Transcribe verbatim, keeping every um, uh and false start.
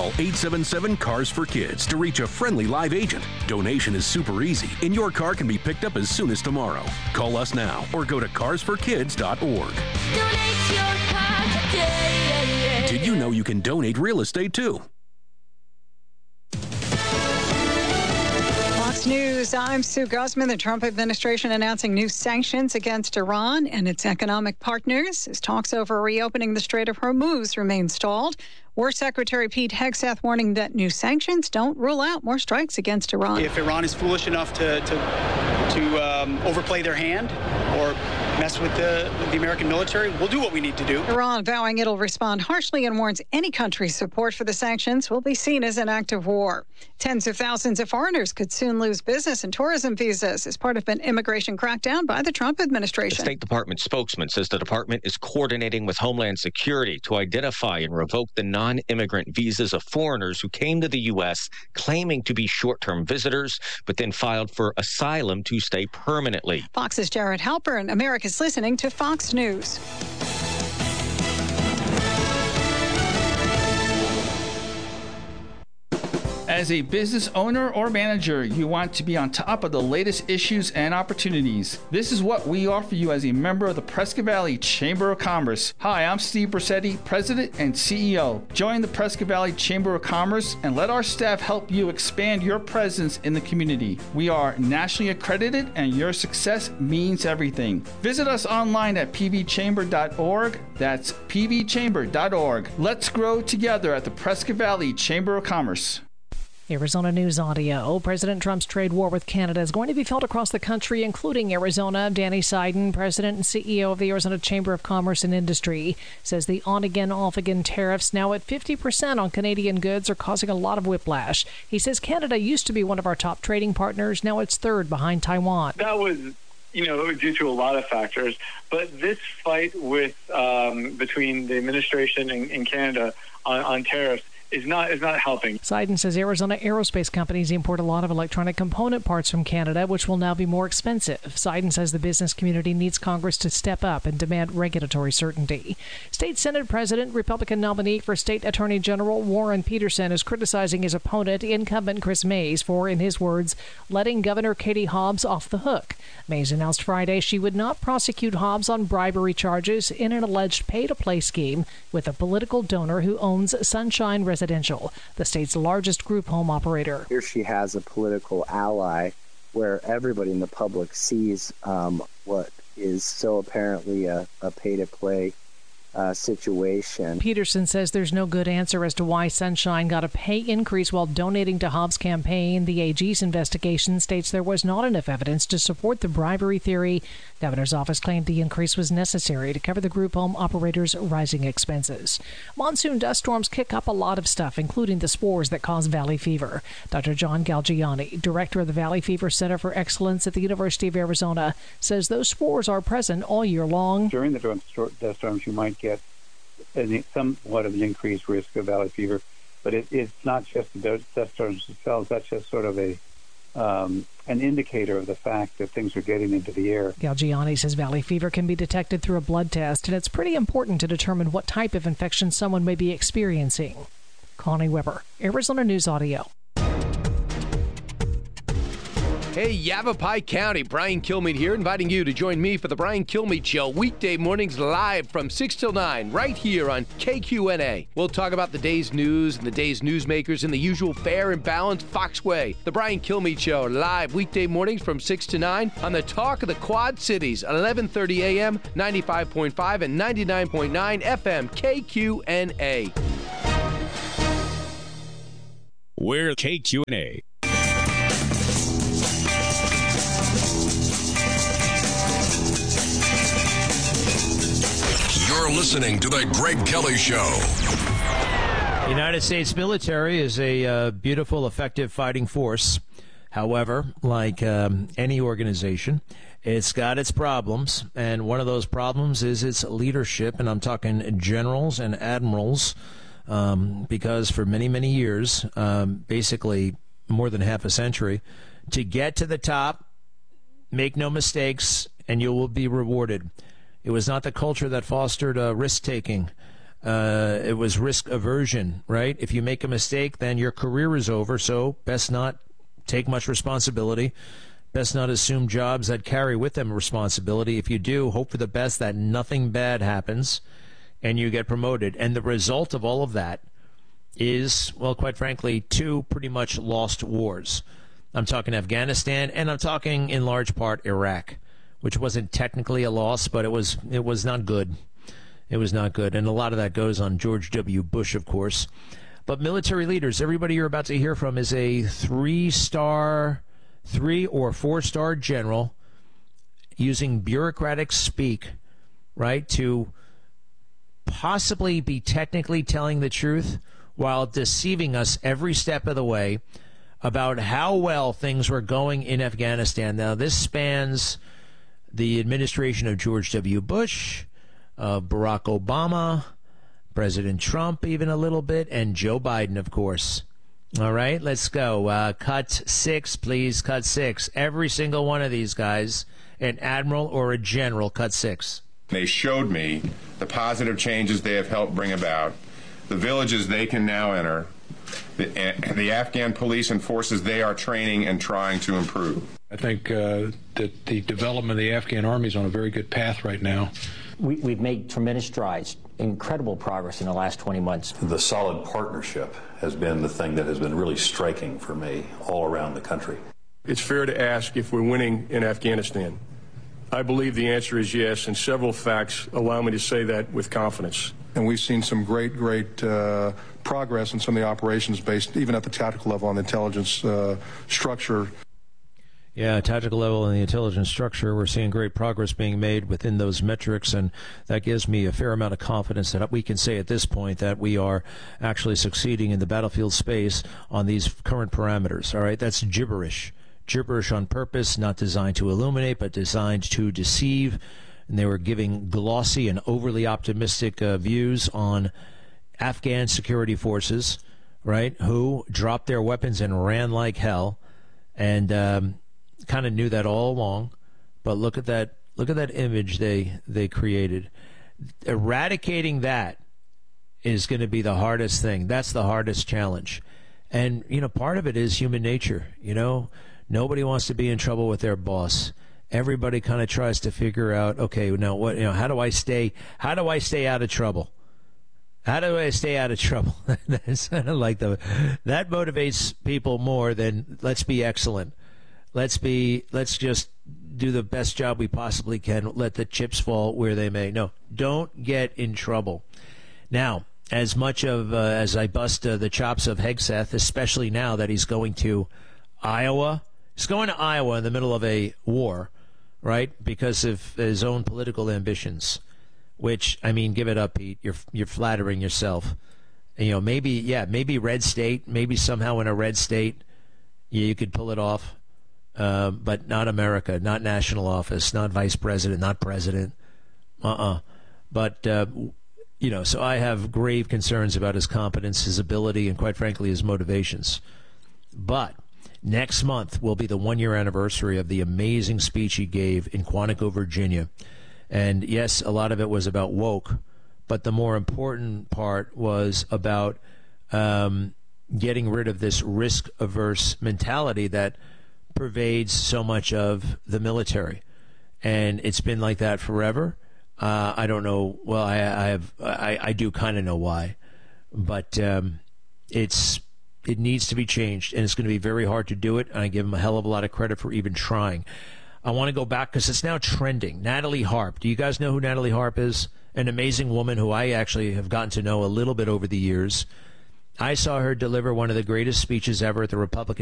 Call eight seven seven, C A R S for Kids to reach a friendly live agent. Donation is super easy, and your car can be picked up as soon as tomorrow. Call us now or go to cars for kids dot org. Donate your car today. Did you know you can donate real estate too? Fox News, I'm Sue Guzman. The Trump administration announcing new sanctions against Iran and its economic partners as talks over reopening the Strait of Hormuz remain stalled. War Secretary Pete Hegseth warning that new sanctions don't rule out more strikes against Iran. If Iran is foolish enough to to, to um, overplay their hand or mess with the, with the American military, we'll do what we need to do. Iran vowing it'll respond harshly and warns any country's support for the sanctions will be seen as an act of war. Tens of thousands of foreigners could soon lose business and tourism visas as part of an immigration crackdown by the Trump administration. The State Department spokesman says the department is coordinating with Homeland Security to identify and revoke the non-immigrant visas of foreigners who came to the U S claiming to be short-term visitors, but then filed for asylum to stay permanently. Fox's Jared Halpern. America's listening to Fox News. As a business owner or manager, you want to be on top of the latest issues and opportunities. This is what we offer you as a member of the Prescott Valley Chamber of Commerce. Hi, I'm Steve Brissetti, President and C E O. Join the Prescott Valley Chamber of Commerce and let our staff help you expand your presence in the community. We are nationally accredited and your success means everything. Visit us online at p v chamber dot org. That's p v chamber dot org. Let's grow together at the Prescott Valley Chamber of Commerce. Arizona News Audio. President Trump's trade war with Canada is going to be felt across the country, including Arizona. Danny Seiden, President and C E O of the Arizona Chamber of Commerce and Industry, says the on-again, off-again tariffs now at fifty percent on Canadian goods are causing a lot of whiplash. He says Canada used to be one of our top trading partners. Now it's third behind Taiwan. That was, you know, due to a lot of factors. But this fight with um, between the administration and, and Canada on, on tariffs is not is not helping. Seiden says Arizona aerospace companies import a lot of electronic component parts from Canada, which will now be more expensive. Seiden says the business community needs Congress to step up and demand regulatory certainty. State Senate President, Republican nominee for State Attorney General Warren Peterson is criticizing his opponent, incumbent Chris Mays, for, in his words, letting Governor Katie Hobbs off the hook. Mays announced Friday she would not prosecute Hobbs on bribery charges in an alleged pay-to-play scheme with a political donor who owns Sunshine Residential, the state's largest group home operator. Here she has a political ally where everybody in the public sees um, what is so apparently a, a pay-to-play Uh, situation. Peterson says there's no good answer as to why Sunshine got a pay increase while donating to Hobbs' campaign. The A G's investigation states there was not enough evidence to support the bribery theory. Governor's office claimed the increase was necessary to cover the group home operators' rising expenses. Monsoon dust storms kick up a lot of stuff, including the spores that cause valley fever. Doctor John Galgiani, director of the Valley Fever Center for Excellence at the University of Arizona, says those spores are present all year long. During the dust storms, you might get an, somewhat of an increased risk of valley fever, but it, it's not just the dust storms themselves. That's just sort of a um, an indicator of the fact that things are getting into the air. Galgiani says valley fever can be detected through a blood test, and it's pretty important to determine what type of infection someone may be experiencing. Connie Weber, Arizona News Audio. Hey, Yavapai County, Brian Kilmeade here, inviting you to join me for the Brian Kilmeade Show, weekday mornings live from six till nine, right here on K Q N A. We'll talk about the day's news and the day's newsmakers in the usual fair and balanced Fox way. The Brian Kilmeade Show, live weekday mornings from six to nine on the Talk of the Quad Cities, eleven thirty a.m., ninety-five point five and ninety-nine point nine F M, K Q N A. We're K Q N A. You're listening to The Greg Kelly Show. The United States military is a uh, beautiful, effective fighting force. However, like um, any organization, it's got its problems, and one of those problems is its leadership, and I'm talking generals and admirals, um, because for many, many years, um, basically more than half a century, to get to the top, make no mistakes, and you will be rewarded. It was not the culture that fostered uh, risk-taking. Uh, it was risk aversion, right? If you make a mistake, then your career is over, so best not take much responsibility. Best not assume jobs that carry with them responsibility. If you do, hope for the best that nothing bad happens and you get promoted. And the result of all of that is, well, quite frankly, two pretty much lost wars. I'm talking Afghanistan, and I'm talking in large part Iraq, which wasn't technically a loss, but it was it was not good. It was not good. And a lot of that goes on George W. Bush, of course. But military leaders, everybody you're about to hear from is a three-star, three- or four-star general using bureaucratic speak, right, to possibly be technically telling the truth while deceiving us every step of the way about how well things were going in Afghanistan. Now, this spans the administration of George W. Bush, uh, Barack Obama, President Trump even a little bit, and Joe Biden, of course. All right, let's go. Uh, cut six, please. Cut six. Every single one of these guys, an admiral or a general, cut six. They showed me the positive changes they have helped bring about, the villages they can now enter, the, the Afghan police and forces they are training and trying to improve. I think uh, that the development of the Afghan army is on a very good path right now. We, we've made tremendous strides, incredible progress in the last twenty months. The solid partnership has been the thing that has been really striking for me all around the country. It's fair to ask if we're winning in Afghanistan. I believe the answer is yes, and several facts allow me to say that with confidence. And we've seen some great, great uh, progress in some of the operations based, even at the tactical level, on the intelligence uh, structure. Yeah, tactical level and the intelligence structure, we're seeing great progress being made within those metrics, and that gives me a fair amount of confidence that we can say at this point that we are actually succeeding in the battlefield space on these current parameters. All right, that's gibberish. Gibberish on purpose, not designed to illuminate, but designed to deceive. And they were giving glossy and overly optimistic uh, views on Afghan security forces, right, who dropped their weapons and ran like hell, and um, kind of knew that all along. But look at that! Look at that image they they created. Eradicating that is going to be the hardest thing. That's the hardest challenge. And you know, part of it is human nature. You know, nobody wants to be in trouble with their boss. Everybody kind of tries to figure out, okay, now what? You know, how do I stay? How do I stay out of trouble? How do I stay out of trouble? That's kind of like the that motivates people more than let's be excellent. Let's be. Let's just do the best job we possibly can. Let the chips fall where they may. No, don't get in trouble. Now, as much of uh, as I bust uh, the chops of Hegseth, especially now that he's going to Iowa, he's going to Iowa in the middle of a war. Right, because of his own political ambitions, which, I mean, give it up, Pete. You're you're flattering yourself. You know, maybe, yeah, maybe red state, maybe somehow in a red state, yeah, you could pull it off, uh, but not America, not national office, not vice president, not president, uh-uh. But, uh, you know, so I have grave concerns about his competence, his ability, and quite frankly, his motivations. But next month will be the one-year anniversary of the amazing speech he gave in Quantico, Virginia. And, yes, a lot of it was about woke, but the more important part was about um, getting rid of this risk-averse mentality that pervades so much of the military. And it's been like that forever. Uh, I don't know. Well, I, I have. I, I do kind of know why. But um, it's... It needs to be changed, and it's going to be very hard to do it, and I give him a hell of a lot of credit for even trying. I want to go back because it's now trending. Natalie Harp. Do you guys know who Natalie Harp is? An amazing woman who I actually have gotten to know a little bit over the years. I saw her deliver one of the greatest speeches ever at the Republican